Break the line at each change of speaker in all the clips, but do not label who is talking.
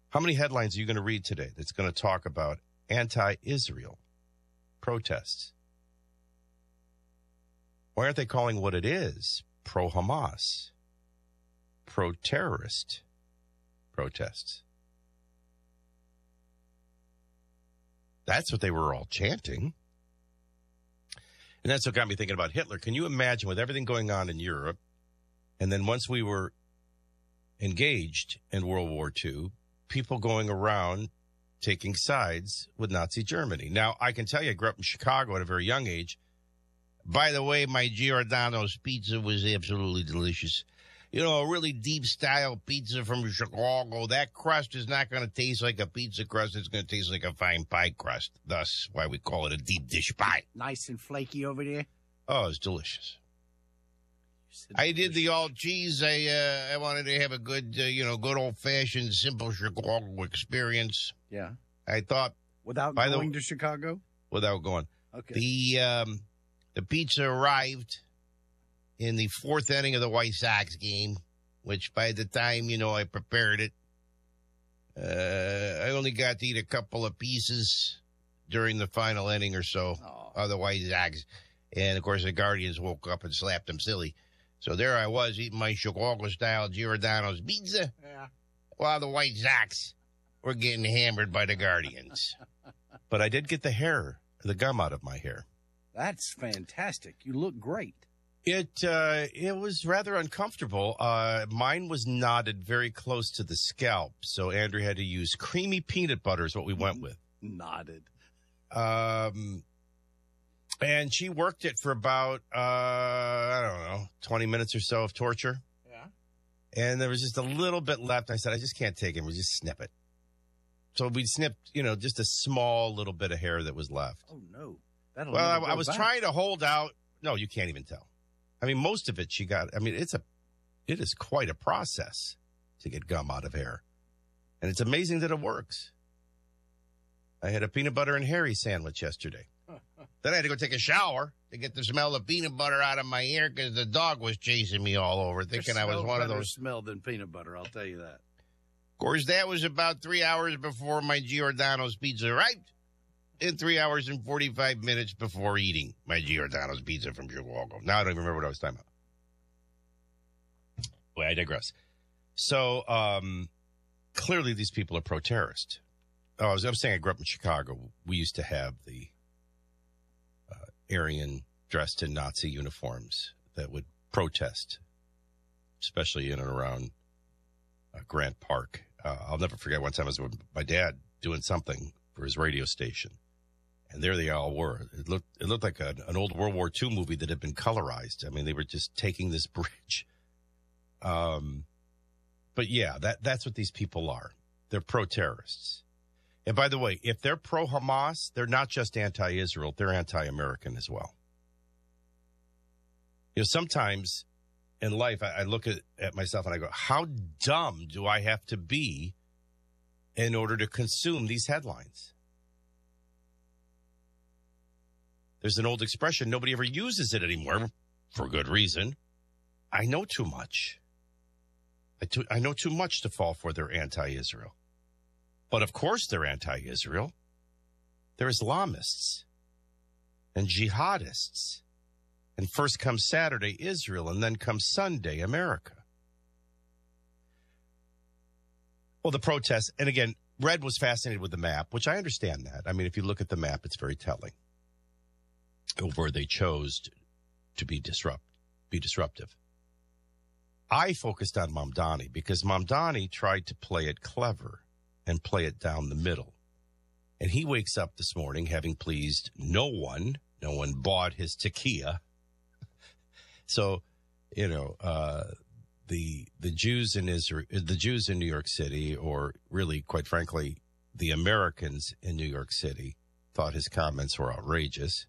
How many headlines are you going to read today that's going to talk about anti-Israel protests? Why aren't they calling what it is pro-Hamas, pro-terrorist protests? That's what they were all chanting. And that's what got me thinking about Hitler. Can you imagine with everything going on in Europe, and then once we were engaged in World War II, people going around taking sides with Nazi Germany. Now, I can tell you, I grew up in Chicago at a very young age. By the way, my Giordano's pizza was absolutely delicious. You know, a really deep-style pizza from Chicago. That crust is not going to taste like a pizza crust. It's going to taste like a fine pie crust. Thus, why we call it a deep dish pie.
Nice and flaky over there.
Oh, it's delicious. I did the all cheese. I wanted to have a good, good old-fashioned, simple Chicago experience.
Yeah.
I thought.
Without going to Chicago?
Without going.
Okay.
The pizza arrived in the fourth inning of the White Sox game, which by the time, I prepared it, I only got to eat a couple of pieces during the final inning or so of the White Sox. And, of course, the Guardians woke up and slapped them silly. So there I was eating my Chicago-style Giordano's pizza while the White Sox were getting hammered by the Guardians. But I did get the gum out of my hair.
That's fantastic. You look great.
It was rather uncomfortable. Mine was knotted very close to the scalp, so Andrew had to use creamy peanut butter is what we went with.
Knotted.
And she worked it for about, 20 minutes or so of torture.
Yeah.
And there was just a little bit left. I said, I just can't take it. We just snip it. So we snipped, just a small little bit of hair that was left.
Oh, no.
I was trying to hold out. No, you can't even tell. I mean, most of it she got. I mean, it is quite a process to get gum out of hair. And it's amazing that it works. I had a peanut butter and Harry sandwich yesterday. Then I had to go take a shower to get the smell of peanut butter out of my ear because the dog was chasing me all over, thinking I was one of those.
Smell than peanut butter, I'll tell you that.
Of course, that was about 3 hours before my Giordano's pizza arrived, and 3 hours and 45 minutes before eating my Giordano's pizza from Chicago. Now I don't even remember what I was talking about. Well, I digress. So clearly, these people are pro-terrorist. I'm saying I grew up in Chicago. We used to have the Aryan dressed in Nazi uniforms that would protest, especially in and around Grant Park. I'll never forget one time I was with my dad doing something for his radio station, and there they all were. It looked like an old World War II movie that had been colorized. I mean, they were just taking this bridge. But yeah, that's what these people are. They're pro-terrorists. And by the way, if they're pro-Hamas, they're not just anti-Israel, they're anti-American as well. Sometimes in life, I look at myself and I go, how dumb do I have to be in order to consume these headlines? There's an old expression, nobody ever uses it anymore, for good reason. I know too much. I know too much to fall for they're anti-Israel. But of course they're anti-Israel. They're Islamists and jihadists. And first comes Saturday, Israel, and then comes Sunday, America. Well, the protests, and again, Red was fascinated with the map, which I understand that. I mean, if you look at the map, it's very telling of where they chose to be disruptive. I focused on Mamdani because Mamdani tried to play it clever and play it down the middle. And he wakes up this morning having pleased no one. No one bought his tequila. So, the Jews in Israel, the Jews in New York City, or really, quite frankly, the Americans in New York City, thought his comments were outrageous.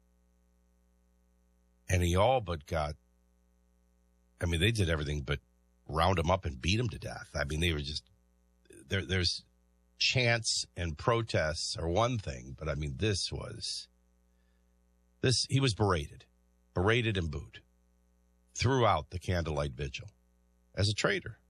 And he all but they did everything but round him up and beat him to death. I mean, they were just, there's chants and protests are one thing, but I mean, he was berated and booed throughout the candlelight vigil as a traitor.